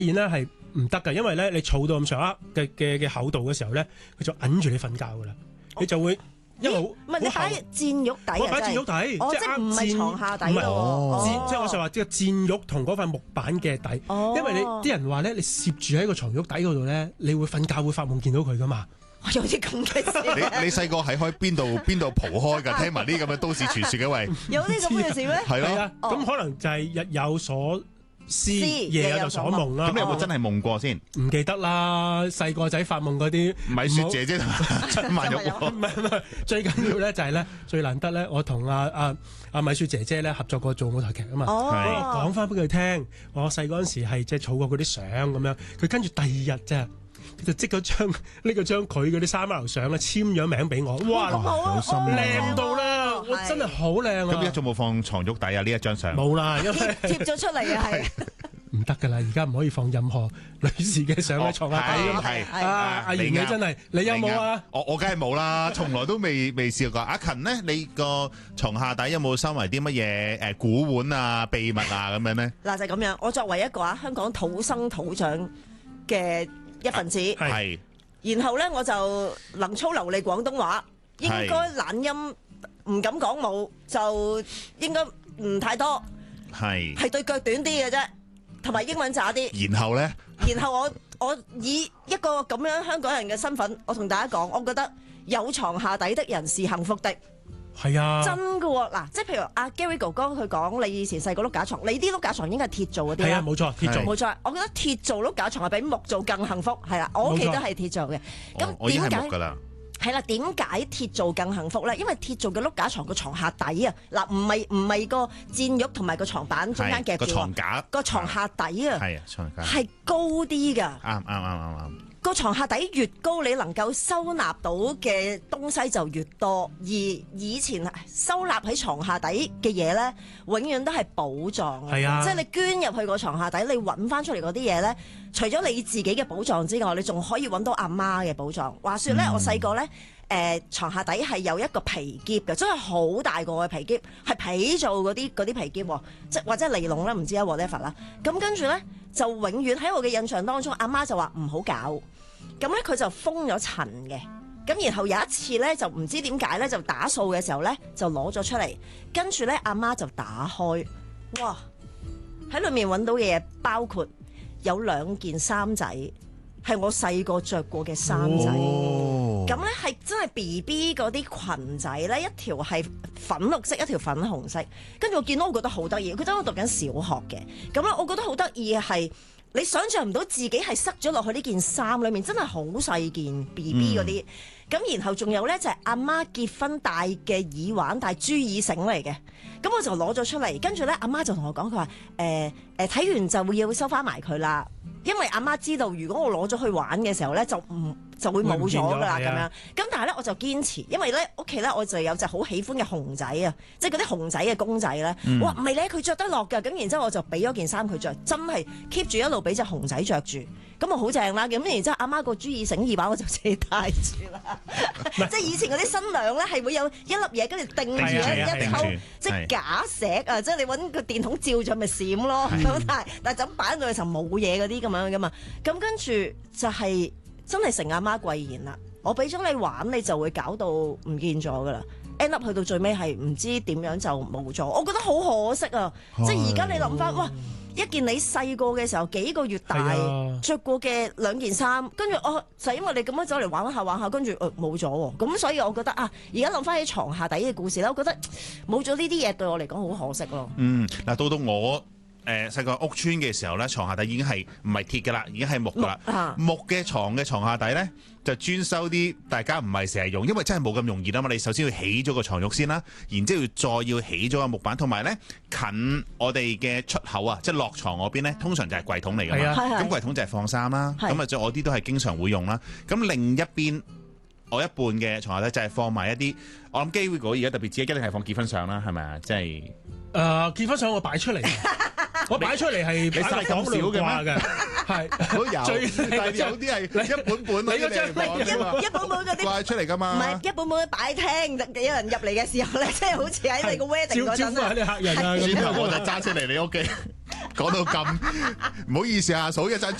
現咧係唔得㗎，因為咧你儲到咁上下嘅厚度嘅時候咧，佢就揞住你瞓覺㗎啦，你就會一路唔係你擺墊褥底啊， 我擺墊褥底， 即係唔係床下底咯， 即係我就話即係墊褥同嗰塊木板嘅底，因為你啲人話咧，你攝住喺個床褥底嗰度咧，你會瞓覺會發夢見到佢㗎嘛。 有啲咁嘅事。 你細個喺開邊度蒲開㗎？聽埋啲咁嘅都市傳說嘅喂， 有啲咁嘅事咩？ 係咯， 咁可能就係日有所思，夜有所夢啦。 咁你有冇真係夢過先？ 唔記得啦，細個仔發夢嗰啲， 米雪姐姐同埋陳萬玉， 唔係，最緊要咧就係咧最難得咧，我同阿米雪姐姐咧合作過做舞台劇啊嘛。講翻俾佢聽，我細嗰陣時係即係儲過嗰啲相咁樣，佢跟住第二日啫。就即咗張佢嗰啲3L相咧，簽咗名俾我，哇， 好心靚到啦，我真係好靚啊！ 咁而家仲冇放床褥底啊？呢一張相冇啦，因為貼咗出嚟啊，係唔得噶啦，而家唔可以放任何女士嘅相喺床下底㗎嘛。 係阿妍你真係，你有冇啊？ 我梗係冇啦，從來都未試過。阿勤呢，你個床下底有冇收埋啲乜嘢古玩啊、秘密啊咁樣呢？ 嗱就係咁樣，我作為一個香港土生土長嘅一份子， 係， 然後咧我就能操流利廣東話，應該懶音唔敢講冇，就應該唔太多，係對腳短啲嘅啫，同埋英文渣啲。 然後咧， 然後我以一個咁樣香港人嘅身份，我同大家講，我覺得有床下底的人是幸福的。 係啊， 真㗎喎！嗱，即係譬如阿 Gary 哥哥佢講，你以前細個碌架床，你啲碌架床應該係鐵做嗰啲啦。 係啊，冇錯，鐵做。 冇錯，我覺得鐵做碌架床係比木做更幸福。係啦，我屋企都係鐵做嘅。 咁點解？係啦，點解鐵做更幸福咧？因為鐵做嘅碌架床個床下底啊，嗱唔係個墊褥同埋個床板中間夾住個床架， 個床下底啊， 係啊，床架係高啲㗎。 啱。 個床下底越高，你能夠收納到嘅東西就越多。而以前收納喺床下底嘅嘢咧，永遠都係寶藏啊！即係你捐入去個床下底，你揾翻出嚟嗰啲嘢咧，除咗你自己嘅寶藏之外，你仲可以揾到阿媽嘅寶藏。話說咧，我細個咧，床下底係有一個皮篋嘅，真係好大個嘅皮篋，係皮做嗰啲皮篋，即或者尼龍啦，唔知啊 whatever 啦。咁跟住咧，就永遠喺我嘅印象當中，阿媽就話唔好搞。咁咧佢就封咗塵嘅，咁然後有一次咧就唔知點解咧就打掃嘅時候咧就攞咗出嚟，跟住咧阿媽就打開，哇！喺裏面揾到嘅嘢包括有2件衫仔，係我細個着過嘅衫仔，咁咧係真係 BB 嗰啲裙仔咧，一條係粉綠色，一條粉紅色，跟住我見到我覺得好得意，佢真係讀緊小學嘅，咁咧我覺得好得意嘅係。你想象唔到自己係塞咗落去呢件衫裏面，真係好細件 BB 嗰啲。咁然後仲有咧就係阿媽結婚戴嘅耳環，戴珠耳繩嚟嘅。咁我就攞咗出嚟，跟住咧阿媽就同我講，佢話睇完就要收翻埋佢啦，因為阿媽知道如果我攞咗去玩嘅時候咧就會冇咗㗎啦咁樣。咁但係咧我就堅持，因為咧屋企咧我就有隻好喜歡嘅熊仔啊，即係嗰啲熊仔嘅公仔咧。我話唔係咧，佢着得落㗎。咁然之後我就俾咗件衫佢着，真係 keep 住一路俾隻熊仔着住。咁啊好正啦。咁然之後阿媽個珠耳繩耳環我就自己戴住啦。即係以前嗰啲新娘咧係會有一粒嘢跟住定住一抽，即係假石啊！即係你揾個電筒照咗咪閃咯。咁但係就咁擺喺度嘅時候冇嘢嗰啲咁樣㗎嘛。咁跟住就係。真係成阿媽貴言啦！我俾咗你玩，你就會搞到唔見咗噶啦。end up 去到最尾係唔知點樣就冇咗，我覺得好可惜啊！即係而家你諗翻，哇！一件你細個嘅時候幾個月大着過嘅2件衫，跟住就因為你咁樣走嚟玩下，跟住冇咗喎。咁所以我覺得啊，而家諗翻起床下底嘅故事咧，我覺得冇咗呢啲嘢對我嚟講好可惜咯。 嗱到我。細個屋村嘅時候咧，床下底已經係唔係鐵㗎啦，已經係木㗎啦。木嘅床下底咧，就專收啲大家唔係成日用，因為真係冇咁容易啊嘛。你首先要起咗個床褥先啦，然之後再要起咗個木板，同埋咧近我哋嘅出口啊，即係落床嗰邊咧，通常就係櫃桶嚟㗎嘛。咁櫃桶就係放衫啦，咁啊我啲都係經常會用啦。咁另一邊我一半嘅床下底就係放埋一啲，我諗機會而家特別指一定係放結婚相啦，係咪啊？即係結婚相我擺出嚟。我擺出嚟係擺埋咁少嘅咩？係都有，但係有啲係一本本嗰啲嚟講， 一本本嗰啲掛出嚟㗎嘛。 唔係一本本擺廳，有人入嚟嘅時候咧，即係好似喺你個 wedding 嗰陣招呼下啲客人啊。 轉頭我就揸出嚟你屋企。 講到咁，唔好意思啊，嫂一陣